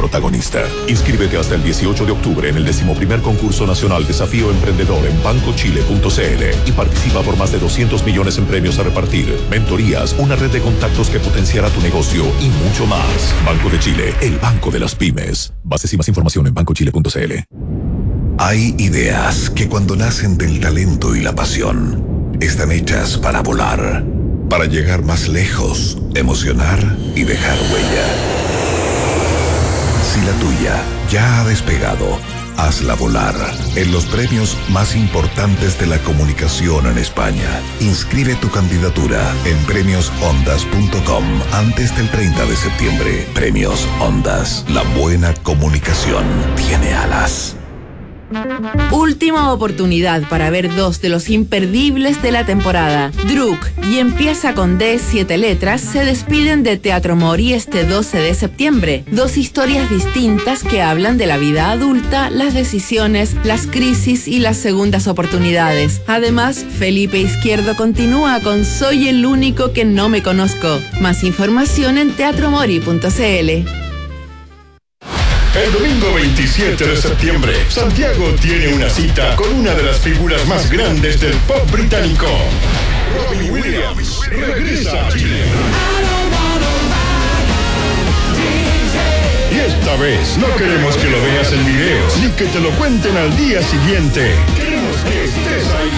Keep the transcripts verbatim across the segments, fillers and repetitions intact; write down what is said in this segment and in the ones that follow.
protagonista. Inscríbete hasta el dieciocho de octubre en el decimoprimer concurso nacional Desafío Emprendedor en banco chile punto c l y participa por más de doscientos millones en premios a repartir, mentorías, una red de contactos que potenciará tu negocio y mucho más. Banco de Chile, el banco de las pymes. Bases y más información en banco chile punto c l. Hay ideas que cuando nacen del talento y la pasión, están hechas para volar, para llegar más lejos, emocionar y dejar huella. Si la tuya ya ha despegado, hazla volar en los premios más importantes de la comunicación en España. Inscribe tu candidatura en premios ondas punto com antes del treinta de septiembre. Premios Ondas. La buena comunicación tiene alas. Última oportunidad para ver dos de los imperdibles de la temporada. Druk y Empieza con D, siete letras, se despiden de Teatro Mori este doce de septiembre. Dos historias distintas que hablan de la vida adulta, las decisiones, las crisis y las segundas oportunidades. Además, Felipe Izquierdo continúa con Soy el único que no me conozco. Más información en teatro mori punto c l. El domingo veintisiete de septiembre, Santiago tiene una cita con una de las figuras más grandes del pop británico. Robbie Williams regresa a Chile. Y esta vez no queremos que lo veas en videos, ni que te lo cuenten al día siguiente. Queremos que estés ahí.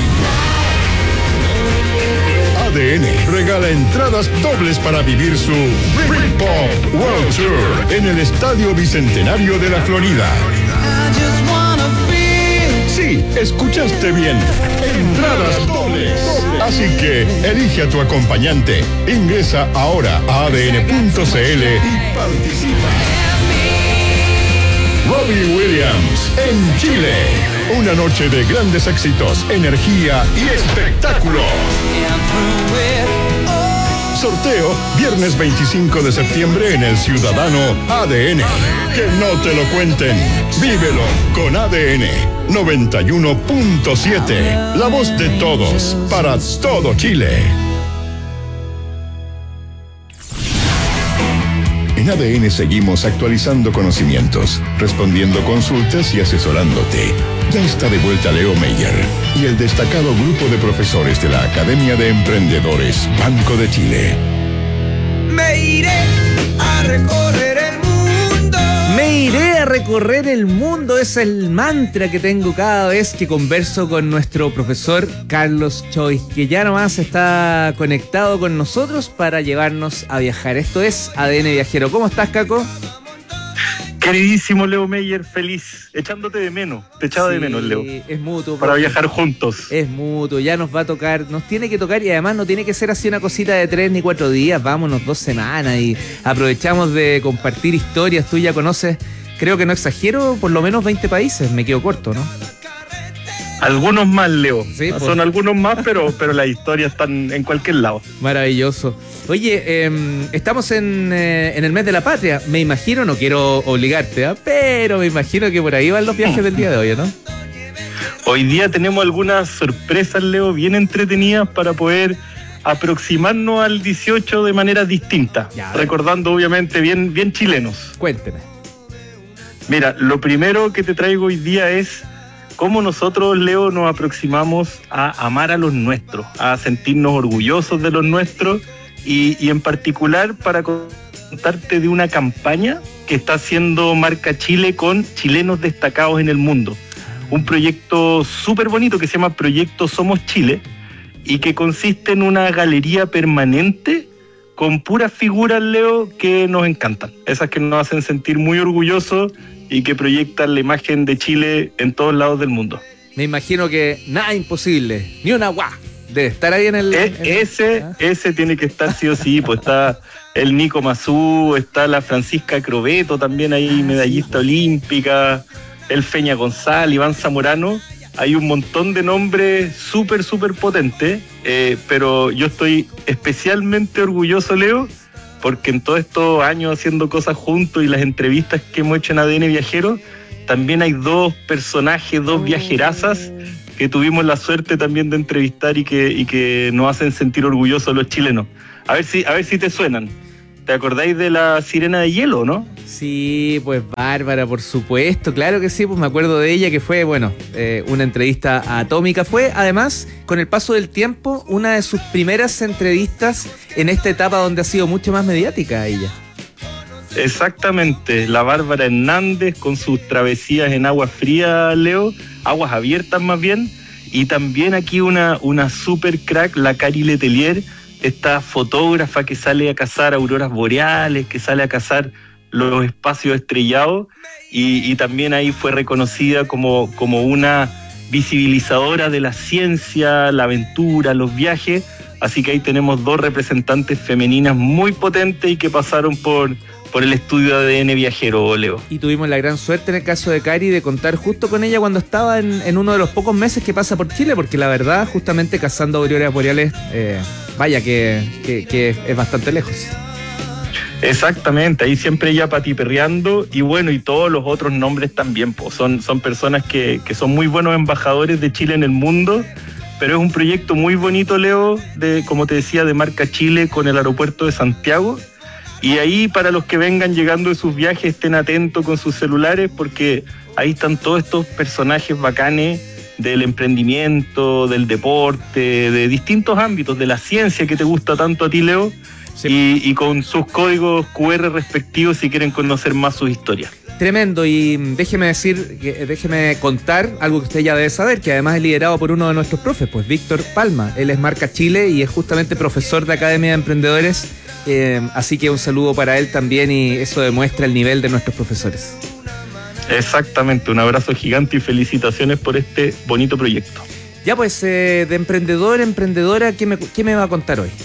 A D N regala entradas dobles para vivir su Britpop World Tour en el Estadio Bicentenario de la Florida. Sí, escuchaste bien. Entradas dobles. Así que elige a tu acompañante. Ingresa ahora a a d n punto c l y participa. Robbie Williams en Chile. Una noche de grandes éxitos, energía y espectáculo. Sorteo viernes veinticinco de septiembre en el Ciudadano A D N. Que no te lo cuenten. Vívelo con A D N noventa y uno punto siete. La voz de todos para todo Chile. En A D N seguimos actualizando conocimientos, respondiendo consultas y asesorándote. Ya está de vuelta Leo Meyer y el destacado grupo de profesores de la Academia de Emprendedores Banco de Chile. Me iré a recorrer el mundo. Me iré a recorrer el mundo, es el mantra que tengo cada vez que converso con nuestro profesor Carlos Choi, que ya nomás está conectado con nosotros para llevarnos a viajar. Esto es A D N Viajero. ¿Cómo estás, Caco? Queridísimo Leo Meyer, feliz, echándote de menos, te echaba Sí, de menos, Leo. Es mutuo. Para viajar juntos. Es mutuo, ya nos va a tocar, nos tiene que tocar y además no tiene que ser así una cosita de tres ni cuatro días, vámonos dos semanas y aprovechamos de compartir historias. Tú ya conoces, creo que no exagero, por lo menos veinte países, me quedo corto, ¿no? Algunos más, Leo. Sí, Son pues. algunos más, pero, pero las historias están en cualquier lado. Maravilloso. Oye, eh, estamos en, eh, en el mes de la patria. Me imagino, no quiero obligarte, ¿eh? pero me imagino que por ahí van los viajes del día de hoy, ¿no? Hoy día tenemos algunas sorpresas, Leo, bien entretenidas para poder aproximarnos al dieciocho de manera distinta. Ya, recordando, obviamente, bien, bien chilenos. Cuénteme. Mira, lo primero que te traigo hoy día es cómo nosotros, Leo, nos aproximamos a amar a los nuestros, a sentirnos orgullosos de los nuestros y, y en particular para contarte de una campaña que está haciendo Marca Chile con chilenos destacados en el mundo. Un proyecto súper bonito que se llama Proyecto Somos Chile y que consiste en una galería permanente con puras figuras, Leo, que nos encantan. Esas que nos hacen sentir muy orgullosos y que proyectan la imagen de Chile en todos lados del mundo. Me imagino que nada imposible, ni una guá, debe estar ahí en el... E- en el ese, ¿ah? ese tiene que estar sí o sí, pues está el Nico Mazú, está la Francisca Crobeto también ahí, medallista olímpica, el Feña González, Iván Zamorano. Hay un montón de nombres súper, súper potentes, eh, pero yo estoy especialmente orgulloso, Leo, porque en todos estos años haciendo cosas juntos y las entrevistas que hemos hecho en A D N Viajero, también hay dos personajes, dos viajerazas que tuvimos la suerte también de entrevistar y que, y que nos hacen sentir orgullosos los chilenos. A ver si, a ver si te suenan. ¿Te acordáis de la Sirena de Hielo, no? Sí, pues Bárbara, por supuesto, claro que sí, pues me acuerdo de ella, que fue, bueno, eh, una entrevista atómica. Fue, además, con el paso del tiempo, una de sus primeras entrevistas en esta etapa donde ha sido mucho más mediática ella. Exactamente, la Bárbara Hernández con sus travesías en aguas frías, Leo, aguas abiertas más bien, y también aquí una, una super crack, la Cari Letelier, esta fotógrafa que sale a cazar auroras boreales, que sale a cazar los espacios estrellados, y, y también ahí fue reconocida como, como una visibilizadora de la ciencia, la aventura, los viajes, así que ahí tenemos dos representantes femeninas muy potentes y que pasaron por, por el estudio de A D N Viajero, Leo. Y tuvimos la gran suerte en el caso de Cari de contar justo con ella cuando estaba en, en uno de los pocos meses que pasa por Chile, porque la verdad, justamente cazando auroras boreales, eh, vaya que, que, que es bastante lejos. Exactamente, ahí siempre ella patiperreando, y bueno, y todos los otros nombres también, pues son, son personas que, que son muy buenos embajadores de Chile en el mundo, pero es un proyecto muy bonito, Leo, de, como te decía, de marca Chile con el aeropuerto de Santiago. Y ahí, para los que vengan llegando de sus viajes, estén atentos con sus celulares, porque ahí están todos estos personajes bacanes del emprendimiento, del deporte, de distintos ámbitos, de la ciencia que te gusta tanto a ti, Leo, sí. y, y con sus códigos cu erre respectivos si quieren conocer más sus historias. Tremendo, y déjeme decir, déjeme contar algo que usted ya debe saber, que además es liderado por uno de nuestros profes, pues Víctor Palma. Él es Marca Chile y es justamente profesor de Academia de Emprendedores, eh, así que un saludo para él también, y eso demuestra el nivel de nuestros profesores. Exactamente, un abrazo gigante y felicitaciones por este bonito proyecto. Ya pues, eh, de emprendedor, emprendedora, ¿qué me, qué me va a contar hoy?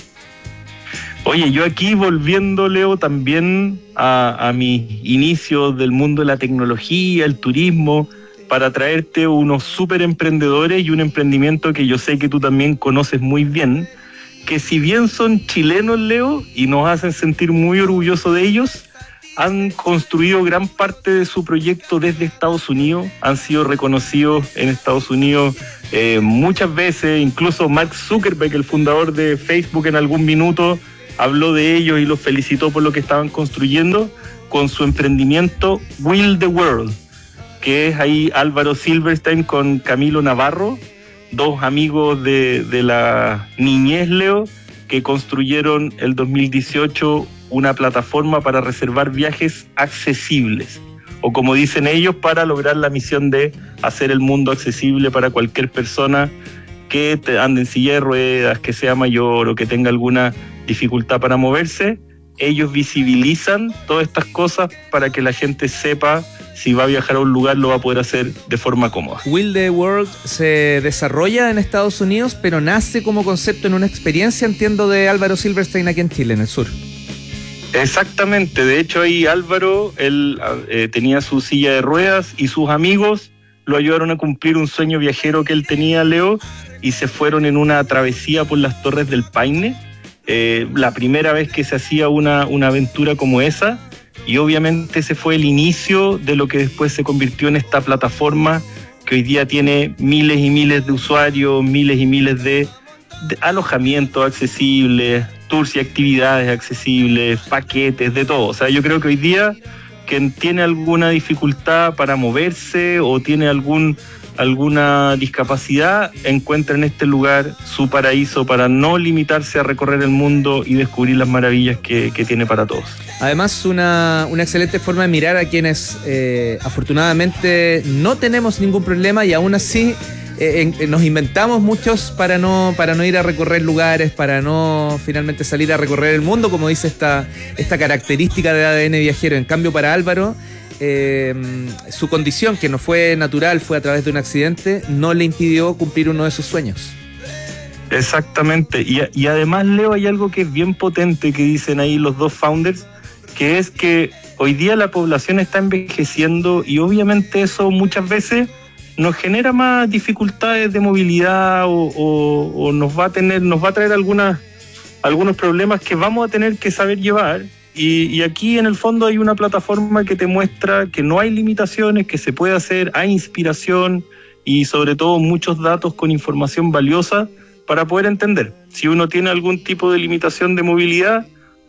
Oye, yo aquí volviendo, Leo, también a, a mis inicios del mundo de la tecnología, el turismo, para traerte unos súper emprendedores y un emprendimiento que yo sé que tú también conoces muy bien, que si bien son chilenos, Leo, y nos hacen sentir muy orgullosos de ellos, han construido gran parte de su proyecto desde Estados Unidos, han sido reconocidos en Estados Unidos eh, muchas veces, incluso Mark Zuckerberg, el fundador de Facebook, en algún minuto habló de ellos y los felicitó por lo que estaban construyendo con su emprendimiento Will the World, que es ahí Álvaro Silverstein con Camilo Navarro, dos amigos de, de la niñez, Leo, que construyeron el dos mil dieciocho una plataforma para reservar viajes accesibles, o como dicen ellos, para lograr la misión de hacer el mundo accesible para cualquier persona que ande en silla de ruedas, que sea mayor o que tenga alguna dificultad para moverse. Ellos visibilizan todas estas cosas para que la gente sepa si va a viajar a un lugar, lo va a poder hacer de forma cómoda. Will the World se desarrolla en Estados Unidos, pero nace como concepto en una experiencia, entiendo, de Álvaro Silverstein aquí en Chile, en el sur. Exactamente, de hecho ahí Álvaro, él eh, tenía su silla de ruedas y sus amigos lo ayudaron a cumplir un sueño viajero que él tenía, Leo, y se fueron en una travesía por las Torres del Paine, eh, la primera vez que se hacía una, una aventura como esa, y obviamente ese fue el inicio de lo que después se convirtió en esta plataforma que hoy día tiene miles y miles de usuarios, miles y miles de, de alojamientos accesibles, tours y actividades accesibles, paquetes, de todo. O sea, yo creo que hoy día quien tiene alguna dificultad para moverse o tiene algún alguna discapacidad, encuentra en este lugar su paraíso para no limitarse a recorrer el mundo y descubrir las maravillas que, que tiene para todos. Además, una, una excelente forma de mirar a quienes eh, afortunadamente no tenemos ningún problema y aún así eh, en, nos inventamos muchos para no, para no ir a recorrer lugares, para no finalmente salir a recorrer el mundo, como dice esta, esta característica de A D N Viajero. En cambio, para Álvaro, Eh, su condición, que no fue natural, fue a través de un accidente, no le impidió cumplir uno de sus sueños. Exactamente, y, y además, Leo, hay algo que es bien potente que dicen ahí los dos founders, que es que hoy día la población está envejeciendo y obviamente eso muchas veces nos genera más dificultades de movilidad o, o, o nos va a tener, nos va a traer algunas, algunos problemas que vamos a tener que saber llevar. Y, y aquí en el fondo hay una plataforma que te muestra que no hay limitaciones, que se puede hacer, hay inspiración y sobre todo muchos datos con información valiosa para poder entender. Si uno tiene algún tipo de limitación de movilidad,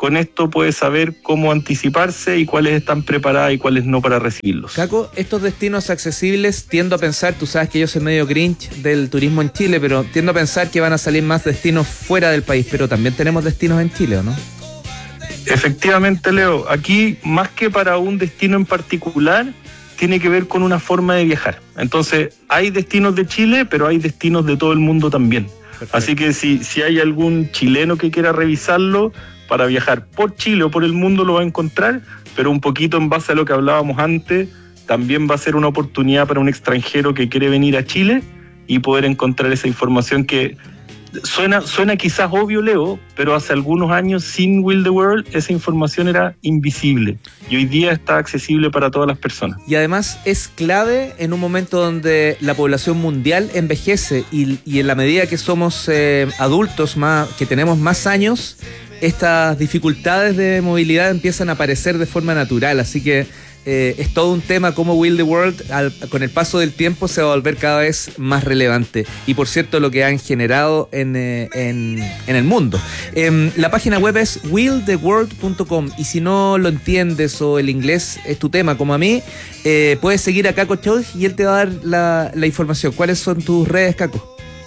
con esto puede saber cómo anticiparse y cuáles están preparadas y cuáles no para recibirlos. Caco, estos destinos accesibles, tiendo a pensar, tú sabes que yo soy medio grinch del turismo en Chile, pero tiendo a pensar que van a salir más destinos fuera del país, pero también tenemos destinos en Chile, ¿o no? Efectivamente, Leo, aquí más que para un destino en particular, tiene que ver con una forma de viajar. Entonces, hay destinos de Chile, pero hay destinos de todo el mundo también. Perfecto. Así que si, si hay algún chileno que quiera revisarlo, para viajar por Chile o por el mundo lo va a encontrar, pero un poquito en base a lo que hablábamos antes, también va a ser una oportunidad para un extranjero que quiere venir a Chile y poder encontrar esa información que suena, suena quizás obvio, Leo, pero hace algunos años sin Will the World esa información era invisible y hoy día está accesible para todas las personas. Y además es clave en un momento donde la población mundial envejece y, y en la medida que somos eh, adultos, más, que tenemos más años, estas dificultades de movilidad empiezan a aparecer de forma natural, así que eh, es todo un tema como Will the World al, con el paso del tiempo se va a volver cada vez más relevante y por cierto lo que han generado en, eh, en, en el mundo. Eh, la página web es will the world punto com y si no lo entiendes o el inglés es tu tema como a mí, eh, puedes seguir a Caco Chois y él te va a dar la, la información. ¿Cuáles son tus redes, Caco?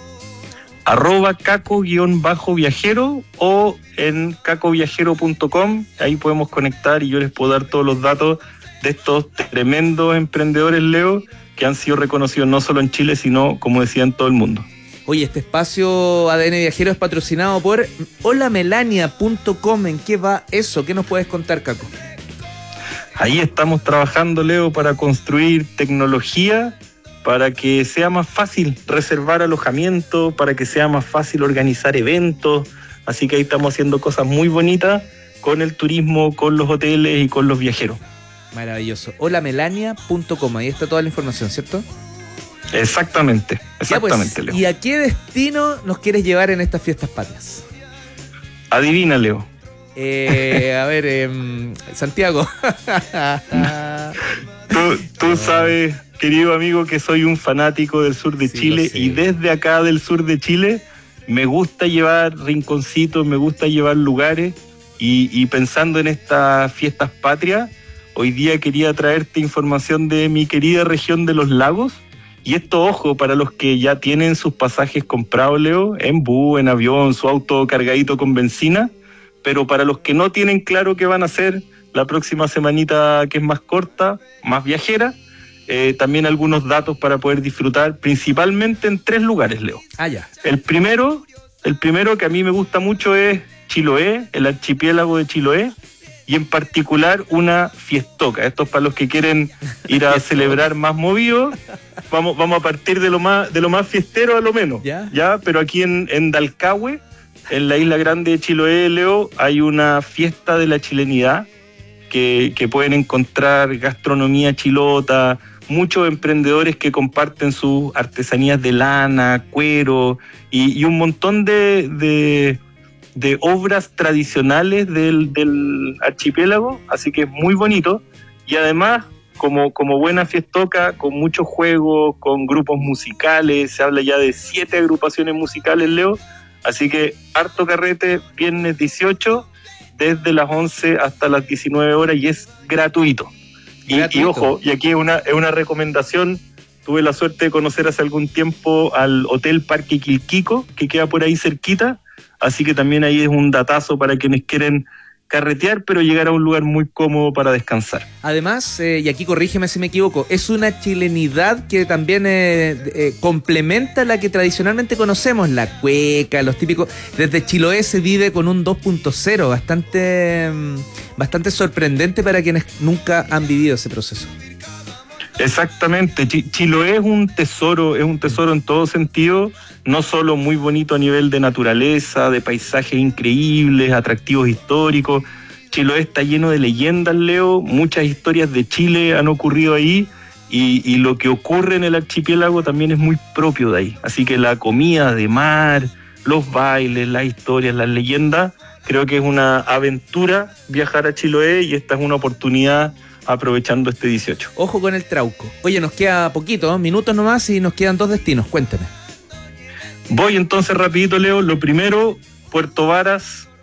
arroba caco-viajero o en caco viajero punto com, ahí podemos conectar y yo les puedo dar todos los datos de estos tremendos emprendedores, Leo, que han sido reconocidos no solo en Chile, sino, como decía, en todo el mundo. Oye, este espacio A D N Viajero es patrocinado por hola melania punto com. ¿En qué va eso? ¿Qué nos puedes contar, Caco? Ahí estamos trabajando, Leo, para construir tecnología para que sea más fácil reservar alojamiento, para que sea más fácil organizar eventos. Así que ahí estamos haciendo cosas muy bonitas con el turismo, con los hoteles y con los viajeros. Maravilloso. hola melania punto com, ahí está toda la información, ¿cierto? Exactamente, exactamente, ya pues, Leo. ¿Y a qué destino nos quieres llevar en estas fiestas patrias? Adivina, Leo. Eh, a ver, eh, Santiago. tú, tú sabes, querido amigo, que soy un fanático del sur de sí, Chile y desde acá del sur de Chile me gusta llevar rinconcitos, me gusta llevar lugares y, y pensando en estas fiestas patrias, hoy día quería traerte información de mi querida región de los lagos y esto, ojo, para los que ya tienen sus pasajes comprados, Leo, en bus, en avión, su auto cargadito con benzina, pero para los que no tienen claro qué van a hacer la próxima semanita que es más corta, más viajera, eh, también algunos datos para poder disfrutar, principalmente en tres lugares, Leo. Ah, ya. El primero, el primero que a mí me gusta mucho es Chiloé, el archipiélago de Chiloé, y en particular una fiestoca. Esto es para los que quieren ir a celebrar más movido. Vamos, vamos a partir de lo más, de lo más fiestero a lo menos. ¿Ya? ¿Ya? Pero aquí en, en Dalcahue, en la isla grande de Chiloé, Leo, hay una fiesta de la chilenidad que, que pueden encontrar gastronomía chilota, muchos emprendedores que comparten sus artesanías de lana, cuero y, y un montón de, de, de obras tradicionales del, del archipiélago, así que es muy bonito y además como, como buena fiestoca, con muchos juegos, con grupos musicales, se habla ya de siete agrupaciones musicales, Leo, así que harto carrete, viernes dieciocho, desde las once hasta las diecinueve horas y es gratuito. Y, y ojo, y aquí es una, es una recomendación, tuve la suerte de conocer hace algún tiempo al Hotel Parque Quilquico, que queda por ahí cerquita, así que también ahí es un datazo para quienes quieren carretear, pero llegar a un lugar muy cómodo para descansar. Además, eh, y aquí corrígeme si me equivoco, es una chilenidad que también eh, eh, complementa la que tradicionalmente conocemos, la cueca, los típicos. Desde Chiloé se vive con un dos punto cero, bastante, bastante sorprendente para quienes nunca han vivido ese proceso. Exactamente, Ch- Chiloé es un tesoro, es un tesoro en todo sentido, no solo muy bonito a nivel de naturaleza, de paisajes increíbles, atractivos históricos. Chiloé está lleno de leyendas, Leo, muchas historias de Chile han ocurrido ahí y, y lo que ocurre en el archipiélago también es muy propio de ahí. Así que la comida de mar, los bailes, las historias, las leyendas, creo que es una aventura viajar a Chiloé y esta es una oportunidad aprovechando este dieciocho. Ojo con el trauco. Oye, nos queda poquito, minutos nomás y nos quedan dos destinos, cuénteme. Voy entonces rapidito, Leo. Lo primero, Puerto Varas,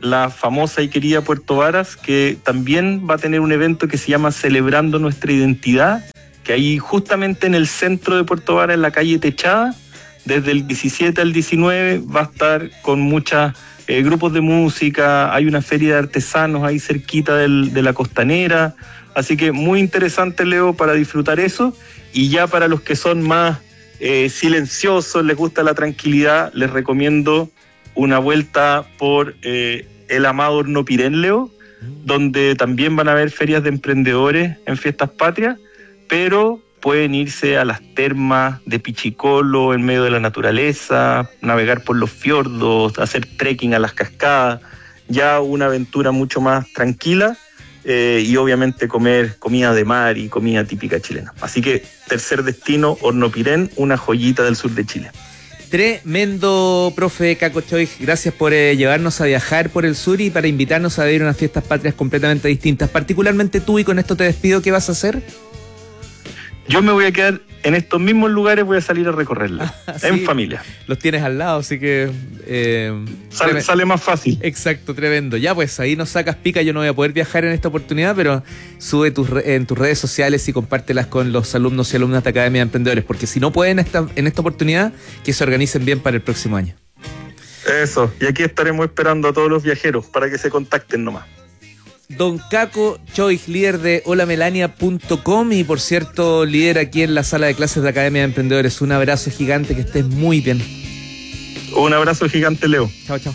la famosa y querida Puerto Varas, que también va a tener un evento que se llama Celebrando Nuestra Identidad, que ahí justamente en el centro de Puerto Varas, en la calle Techada, desde el diecisiete al diecinueve, va a estar con muchos eh, grupos de música, hay una feria de artesanos ahí cerquita del, de la Costanera, así que muy interesante, Leo, para disfrutar eso. Y ya para los que son más eh, silenciosos, les gusta la tranquilidad, les recomiendo una vuelta por eh, el amado Hornopirén, Leo, donde también van a haber ferias de emprendedores en Fiestas Patrias, pero pueden irse a las termas de Pichicolo en medio de la naturaleza, navegar por los fiordos, hacer trekking a las cascadas, ya una aventura mucho más tranquila, eh, y obviamente comer comida de mar y comida típica chilena. Así que tercer destino, Hornopirén, una joyita del sur de Chile. Tremendo, profe Caco Choy. Gracias por eh, llevarnos a viajar por el sur y para invitarnos a vivir unas fiestas patrias completamente distintas. Particularmente tú, y con esto te despido, ¿qué vas a hacer? Yo me voy a quedar en estos mismos lugares, voy a salir a recorrerla, ah, sí, en familia. Los tienes al lado, así que... Eh, sale, sale más fácil. Exacto, tremendo. Ya, pues ahí nos sacas pica. Yo no voy a poder viajar en esta oportunidad, pero sube tus, en tus redes sociales y compártelas con los alumnos y alumnas de Academia de Emprendedores, porque si no pueden esta, en esta oportunidad, que se organicen bien para el próximo año. Eso, y aquí estaremos esperando a todos los viajeros para que se contacten nomás. Don Caco Choy, líder de hola melania punto com y, por cierto, líder aquí en la sala de clases de Academia de Emprendedores. Un abrazo gigante, que estés muy bien. Un abrazo gigante, Leo. Chao, chao.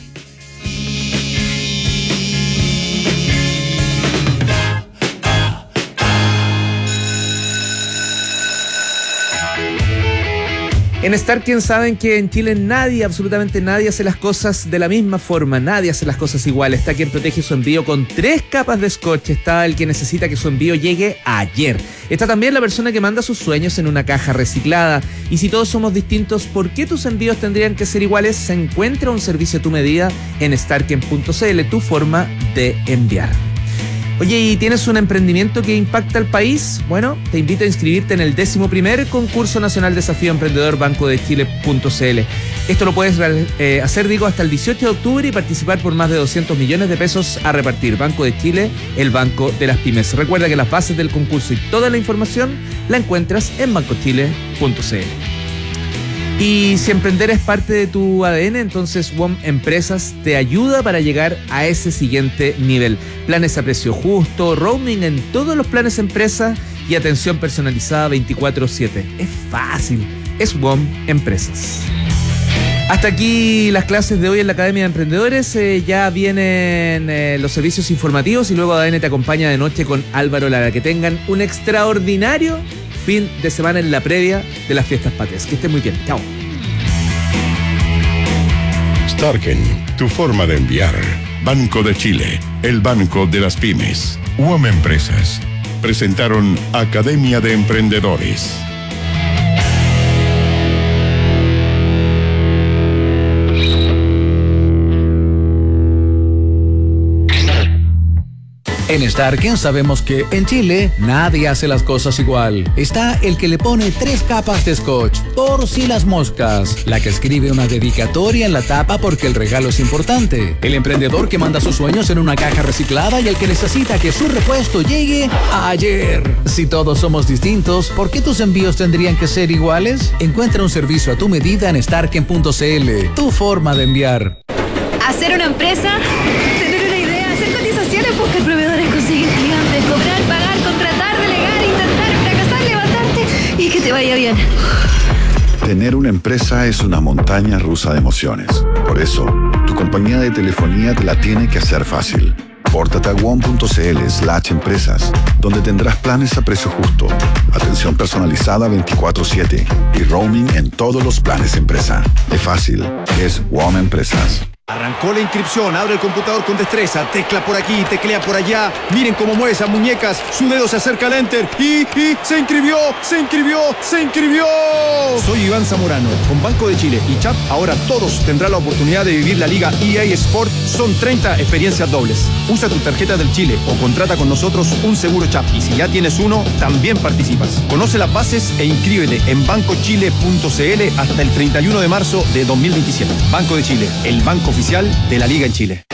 En Starken saben que en Chile nadie, absolutamente nadie, hace las cosas de la misma forma. Nadie hace las cosas igual. Está quien protege su envío con tres capas de scotch. Está el que necesita que su envío llegue ayer. Está también la persona que manda sus sueños en una caja reciclada. Y si todos somos distintos, ¿por qué tus envíos tendrían que ser iguales? Se encuentra un servicio a tu medida en starken punto c l, tu forma de enviar. Oye, ¿y tienes un emprendimiento que impacta al país? Bueno, te invito a inscribirte en el décimo primer Concurso Nacional Desafío Emprendedor banco de chile punto c l. Esto lo puedes eh, hacer, digo, hasta el dieciocho de octubre y participar por más de doscientos millones de pesos a repartir. Banco de Chile, el banco de las pymes. Recuerda que las bases del concurso y toda la información la encuentras en banco chile punto c l. Y si emprender es parte de tu A D N, entonces W O M Empresas te ayuda para llegar a ese siguiente nivel. Planes a precio justo, roaming en todos los planes empresa y atención personalizada veinticuatro siete. Es fácil, es W O M Empresas. Hasta aquí las clases de hoy en la Academia de Emprendedores. Eh, ya vienen eh, los servicios informativos y luego A D N te acompaña de noche con Álvaro Lara. Que tengan un extraordinario fin de semana en la previa de las Fiestas Patrias. Que estén muy bien. Chao. Starken, tu forma de enviar. Banco de Chile, el banco de las pymes. W O M Empresas. Presentaron Academia de Emprendedores. En Starken sabemos que en Chile nadie hace las cosas igual. Está el que le pone tres capas de scotch, por si las moscas. La que escribe una dedicatoria en la tapa porque el regalo es importante. El emprendedor que manda sus sueños en una caja reciclada y el que necesita que su repuesto llegue ayer. Si todos somos distintos, ¿por qué tus envíos tendrían que ser iguales? Encuentra un servicio a tu medida en starken punto c l, tu forma de enviar. Hacer una empresa, tener una idea, hacer cotizaciones, buscar proveedores, conseguir clientes, cobrar, pagar, contratar, delegar, intentar, fracasar, levantarte y que te vaya bien. Tener una empresa es una montaña rusa de emociones. Por eso, tu compañía de telefonía te la tiene que hacer fácil. Pórtate a w o m punto c l slash empresas, donde tendrás planes a precio justo, atención personalizada veinticuatro siete y roaming en todos los planes empresa. Es fácil, es W O M Empresas. Arrancó la inscripción, abre el computador con destreza, tecla por aquí, teclea por allá, miren cómo mueve esas muñecas, su dedo se acerca al enter y, y se inscribió, se inscribió, se inscribió. Soy Iván Zamorano, con Banco de Chile y Chat, ahora todos tendrán la oportunidad de vivir la Liga E A Sport, son treinta experiencias dobles. Usa tu tarjeta del Chile o contrata con nosotros un seguro Chat y si ya tienes uno, también participas. Conoce las bases e inscríbete en banco chile punto c l hasta el treinta y uno de marzo de dos mil veintisiete. Banco de Chile, el banco oficial de la Liga en Chile.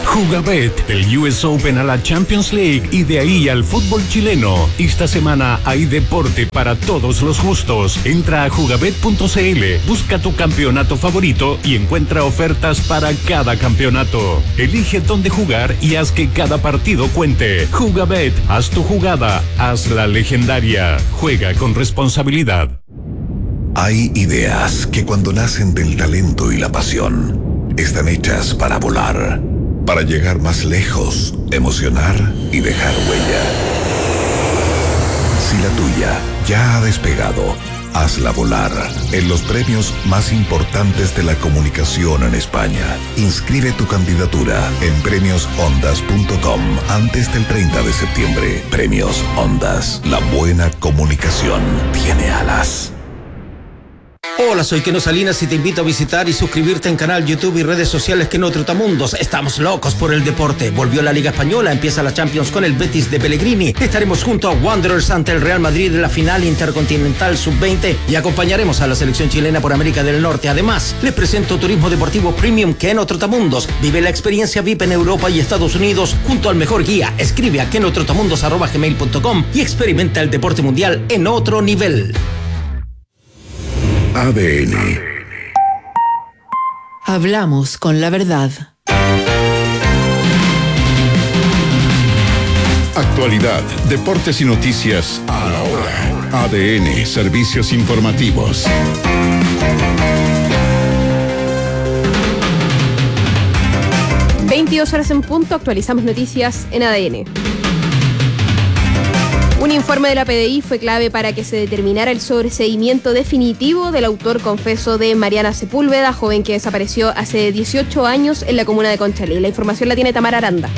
Jugabet, del U S Open a la Champions League y de ahí al fútbol chileno. Esta semana hay deporte para todos los gustos. Entra a jugabet punto c l, busca tu campeonato favorito y encuentra ofertas para cada campeonato. Elige dónde jugar y haz que cada partido cuente. Jugabet, haz tu jugada, hazla legendaria. Juega con responsabilidad. Hay ideas que cuando nacen del talento y la pasión, están hechas para volar, para llegar más lejos, emocionar y dejar huella. Si la tuya ya ha despegado, hazla volar en los premios más importantes de la comunicación en España. Inscribe tu candidatura en premios ondas punto com antes del treinta de septiembre. Premios Ondas. La buena comunicación tiene alas. Hola, soy Keno Salinas y te invito a visitar y suscribirte en canal YouTube y redes sociales Keno Trotamundos. Estamos locos por el deporte. Volvió la Liga Española, empieza la Champions con el Betis de Pellegrini. Estaremos junto a Wanderers ante el Real Madrid en la final intercontinental sub veinte y acompañaremos a la selección chilena por América del Norte. Además, les presento Turismo Deportivo Premium Keno Trotamundos. Vive la experiencia V I P en Europa y Estados Unidos junto al mejor guía. Escribe a keno trotamundos arroba gmail punto com y experimenta el deporte mundial en otro nivel. A D N. Hablamos con la verdad. Actualidad, deportes y noticias a la hora. A D N, servicios informativos. veintidós horas en punto, actualizamos noticias en A D N. Un informe de la P D I fue clave para que se determinara el sobreseimiento definitivo del autor confeso de Mariana Sepúlveda, joven que desapareció hace dieciocho años en la comuna de Conchalí. La información la tiene Tamara Aranda.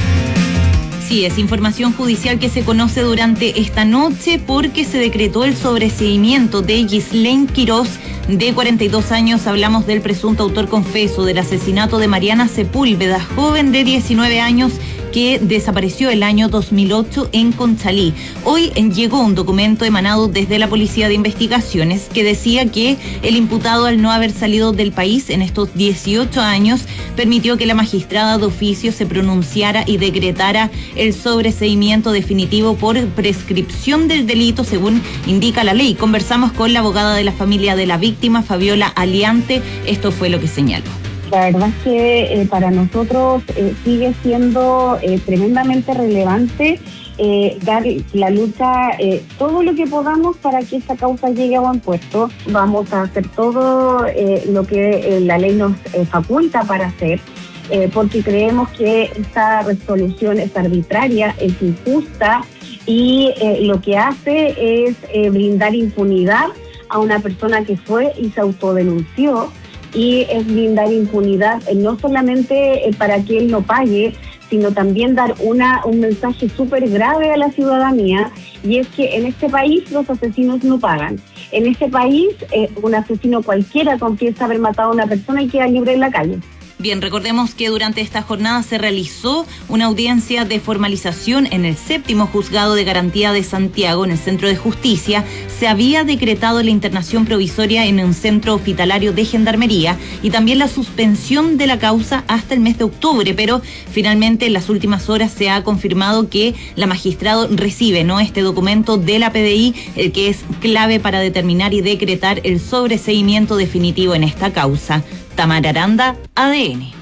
Sí, es información judicial que se conoce durante esta noche porque se decretó el sobreseimiento de Ghislaine Quiroz, de cuarenta y dos años. Hablamos del presunto autor confeso del asesinato de Mariana Sepúlveda, joven de diecinueve años que desapareció el año dos mil ocho en Conchalí. Hoy llegó un documento emanado desde la Policía de Investigaciones que decía que el imputado, al no haber salido del país en estos dieciocho años, permitió que la magistrada de oficio se pronunciara y decretara el sobreseimiento definitivo por prescripción del delito, según indica la ley. Conversamos con la abogada de la familia de la víctima, Fabiola Aliante. Esto fue lo que señaló. La verdad es que eh, para nosotros eh, sigue siendo eh, tremendamente relevante eh, dar la lucha, eh, todo lo que podamos para que esta causa llegue a buen puerto. Vamos a hacer todo eh, lo que eh, la ley nos eh, faculta para hacer, eh, porque creemos que esta resolución es arbitraria, es injusta y eh, lo que hace es eh, brindar impunidad a una persona que fue y se autodenunció. Y es brindar impunidad eh, no solamente eh, para que él no pague, sino también dar una un mensaje súper grave a la ciudadanía, y es que en este país los asesinos no pagan. En este país eh, un asesino cualquiera confiesa haber matado a una persona y queda libre en la calle. Bien, recordemos que durante esta jornada se realizó una audiencia de formalización en el séptimo juzgado de garantía de Santiago, en el Centro de Justicia. Se había decretado la internación provisoria en un centro hospitalario de Gendarmería y también la suspensión de la causa hasta el mes de octubre, pero finalmente en las últimas horas se ha confirmado que la magistrada recibe, ¿no?, este documento de la P D I, el que es clave para determinar y decretar el sobreseimiento definitivo en esta causa. Tamara Aranda, A D N.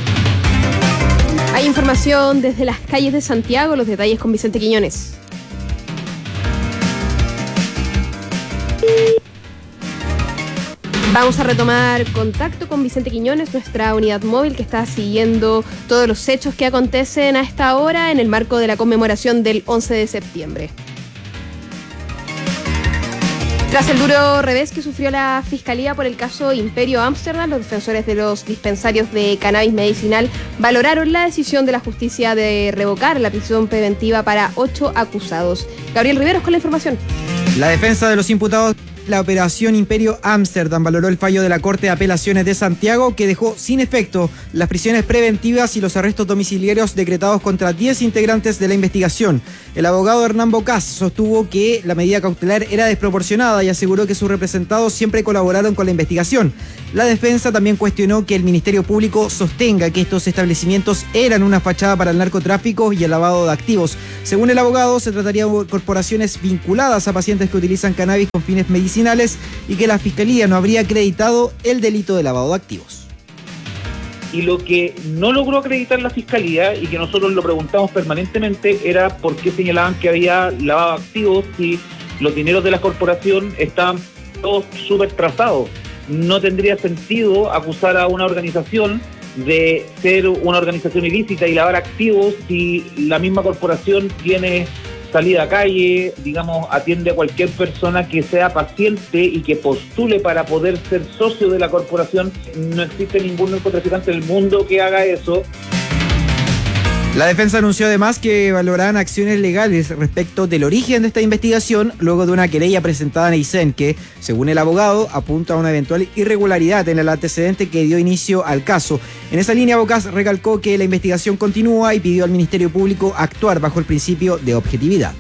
Hay información desde las calles de Santiago, los detalles con Vicente Quiñones. Vamos a retomar contacto con Vicente Quiñones, nuestra unidad móvil que está siguiendo todos los hechos que acontecen a esta hora en el marco de la conmemoración del once de septiembre. Tras el duro revés que sufrió la Fiscalía por el caso Imperio Ámsterdam, los defensores de los dispensarios de cannabis medicinal valoraron la decisión de la justicia de revocar la prisión preventiva para ocho acusados. Gabriel Riveros con la información. La defensa de los imputados la operación Imperio Ámsterdam valoró el fallo de la Corte de Apelaciones de Santiago, que dejó sin efecto las prisiones preventivas y los arrestos domiciliarios decretados contra diez integrantes de la investigación. El abogado Hernán Bocás sostuvo que la medida cautelar era desproporcionada y aseguró que sus representados siempre colaboraron con la investigación. La defensa también cuestionó que el Ministerio Público sostenga que estos establecimientos eran una fachada para el narcotráfico y el lavado de activos. Según el abogado, se trataría de corporaciones vinculadas a pacientes que utilizan cannabis con fines medicinales y que la Fiscalía no habría acreditado el delito de lavado de activos. Y lo que no logró acreditar la Fiscalía, y que nosotros lo preguntamos permanentemente, era por qué señalaban que había lavado de activos si los dineros de la corporación estaban todos súper trazados. No tendría sentido acusar a una organización de ser una organización ilícita y lavar activos si la misma corporación tiene salida a calle, digamos, atiende a cualquier persona que sea paciente y que postule para poder ser socio de la corporación. No existe ningún narcotraficante del mundo que haga eso. La defensa anunció además que valorarán acciones legales respecto del origen de esta investigación luego de una querella presentada en Aysén que, según el abogado, apunta a una eventual irregularidad en el antecedente que dio inicio al caso. En esa línea, Bocás recalcó que la investigación continúa y pidió al Ministerio Público actuar bajo el principio de objetividad.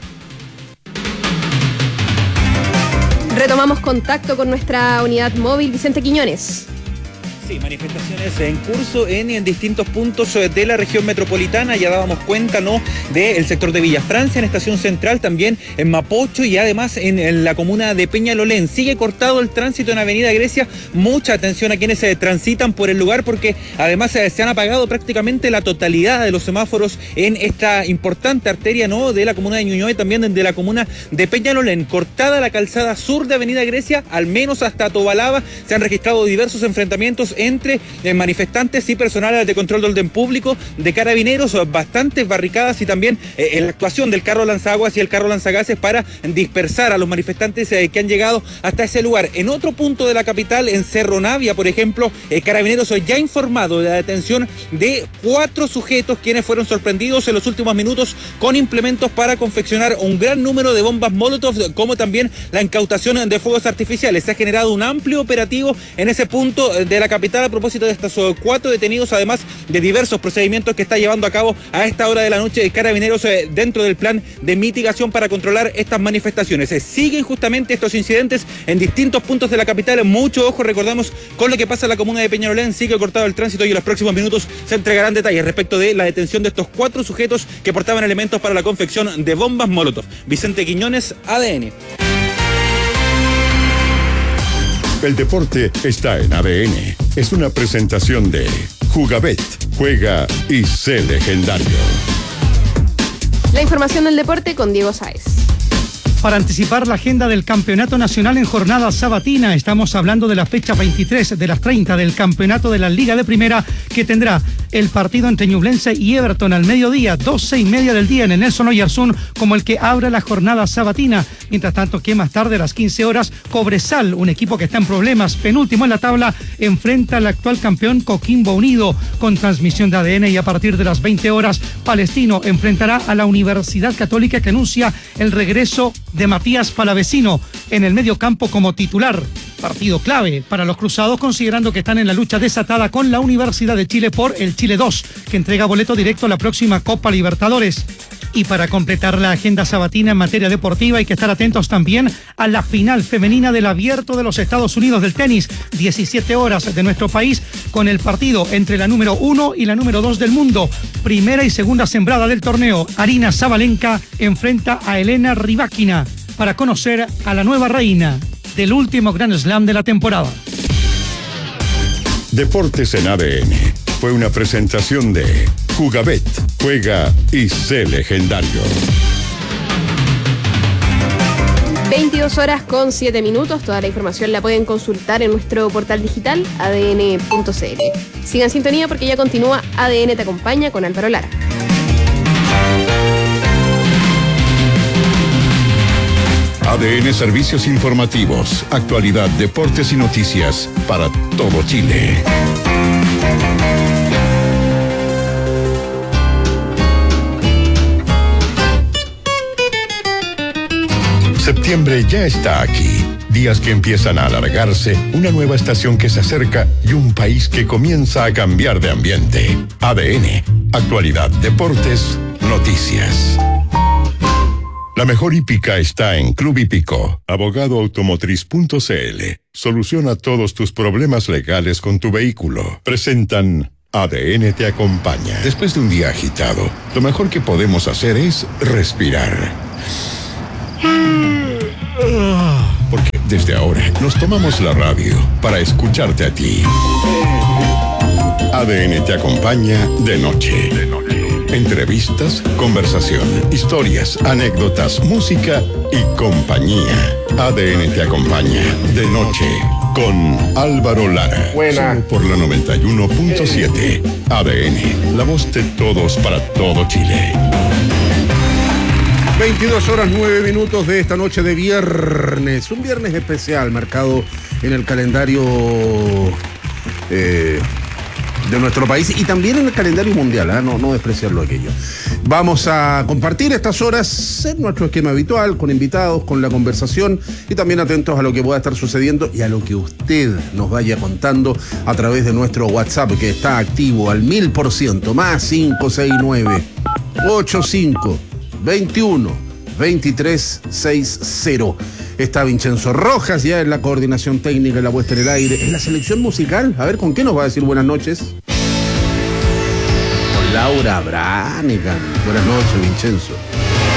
Retomamos contacto con nuestra unidad móvil, Vicente Quiñones. Sí, manifestaciones en curso en, en distintos puntos de la región metropolitana. Ya dábamos cuenta, ¿no?, del sector de Villa Francia, en Estación Central, también en Mapocho y además en, en la comuna de Peñalolén. Sigue cortado el tránsito en Avenida Grecia. Mucha atención a quienes se transitan por el lugar porque además se, se han apagado prácticamente la totalidad de los semáforos en esta importante arteria, ¿no?, de la comuna de Ñuñoa y también de la comuna de Peñalolén. Cortada la calzada sur de Avenida Grecia, al menos hasta Tobalaba. Se han registrado diversos enfrentamientos entre eh, manifestantes y personal de control de orden público, de carabineros, bastantes barricadas y también eh, la actuación del carro lanzaguas y el carro lanzagases para dispersar a los manifestantes eh, que han llegado hasta ese lugar. En otro punto de la capital, en Cerro Navia, por ejemplo, eh, carabineros ya ha informado de la detención de cuatro sujetos quienes fueron sorprendidos en los últimos minutos con implementos para confeccionar un gran número de bombas Molotov, como también la incautación de fuegos artificiales. Se ha generado un amplio operativo en ese punto de la capital a propósito de estos cuatro detenidos, además de diversos procedimientos que está llevando a cabo a esta hora de la noche de Carabineros eh, dentro del plan de mitigación para controlar estas manifestaciones. Eh, siguen justamente estos incidentes en distintos puntos de la capital. Mucho ojo, recordamos, con lo que pasa en la comuna de Peñalolén. Sigue cortado el tránsito y en los próximos minutos se entregarán detalles respecto de la detención de estos cuatro sujetos que portaban elementos para la confección de bombas Molotov. Vicente Quiñones, A D N. El deporte está en A D N. Es una presentación de Jugabet. Juega y sé legendario. La información del deporte con Diego Sáez. Para anticipar la agenda del Campeonato Nacional en jornada sabatina, estamos hablando de la fecha veintitrés de las treinta del Campeonato de la Liga de Primera, que tendrá el partido entre Ñublense y Everton al mediodía, doce y media del día en el Nelson Oyarzún, como el que abre la jornada sabatina. Mientras tanto, que más tarde a las quince horas, Cobresal, un equipo que está en problemas, penúltimo en la tabla, enfrenta al actual campeón Coquimbo Unido, con transmisión de A D N, y a partir de las veinte horas, Palestino enfrentará a la Universidad Católica, que anuncia el regreso de Matías Palavecino en el medio campo como titular. Partido clave para los cruzados, considerando que están en la lucha desatada con la Universidad de Chile por el Chile dos, que entrega boleto directo a la próxima Copa Libertadores. Y para completar la agenda sabatina en materia deportiva, hay que estar atentos también a la final femenina del Abierto de los Estados Unidos del tenis, diecisiete horas de nuestro país, con el partido entre la número uno y la número dos del mundo. Primera y segunda sembrada del torneo, Arina Sabalenka enfrenta a Elena Rybakina para conocer a la nueva reina del último Grand Slam de la temporada. Deportes en A D N. Fue una presentación de Jugabet. Juega y sé legendario. veintidós horas con siete minutos. Toda la información la pueden consultar en nuestro portal digital a d n punto c l. Sigan en sintonía porque ya continúa A D N Te Acompaña con Álvaro Lara. A D N Servicios Informativos, actualidad, deportes y noticias para todo Chile. Septiembre ya está aquí. Días que empiezan a alargarse, una nueva estación que se acerca y un país que comienza a cambiar de ambiente. A D N, actualidad, deportes, noticias. La mejor hípica está en Club Hípico. Abogado automotriz punto c l. Soluciona todos tus problemas legales con tu vehículo. Presentan A D N te acompaña. Después de un día agitado, lo mejor que podemos hacer es respirar. Porque desde ahora nos tomamos la radio para escucharte a ti. A D N te acompaña de noche. Entrevistas, conversación, historias, anécdotas, música y compañía. A D N te acompaña de noche con Álvaro Lara. Buena. Solo por la noventa y uno punto siete. A D N, la voz de todos para todo Chile. veintidós horas nueve minutos de esta noche de viernes. Un viernes especial marcado en el calendario eh, de nuestro país y también en el calendario mundial, ¿eh? no, no despreciarlo aquello. Vamos a compartir estas horas en nuestro esquema habitual, con invitados, con la conversación y también atentos a lo que pueda estar sucediendo y a lo que usted nos vaya contando a través de nuestro WhatsApp, que está activo al mil por ciento, más cinco seis nueve, ocho cinco, veintiuno, veintitrés sesenta. Está Vincenzo Rojas ya en la coordinación técnica, en la puesta en el aire, en la selección musical. A ver, ¿con qué nos va a decir buenas noches? Con Laura Branigan. Buenas noches, Vincenzo.